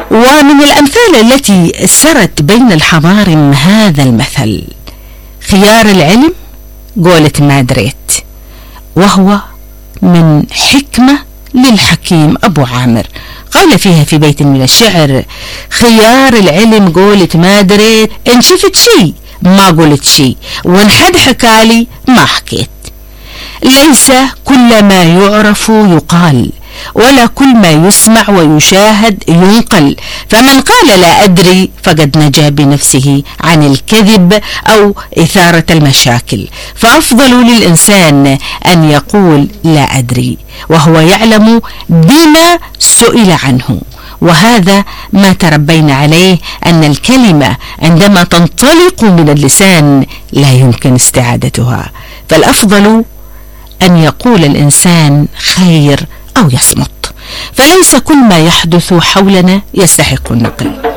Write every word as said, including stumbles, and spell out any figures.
ومن الأمثال التي سرت بين الحضارم هذا المثل: خيار العلم قولة مادريت، وهو من حكمة للحكيم أبو عامر، قال فيها في بيت من الشعر: خيار العلم قولة مادريت، إن شفت شي ما قلت شي، وإن حد حكالي ما حكيت. ليس كل ما يعرف يقال، ولا كل ما يسمع ويشاهد ينقل، فمن قال لا أدري فقد نجا بنفسه عن الكذب أو إثارة المشاكل، فأفضل للإنسان أن يقول لا أدري وهو يعلم بما سئل عنه. وهذا ما تربينا عليه، أن الكلمة عندما تنطلق من اللسان لا يمكن استعادتها، فالأفضل أن يقول الإنسان خير أو يصمت، فليس كل ما يحدث حولنا يستحق النقل.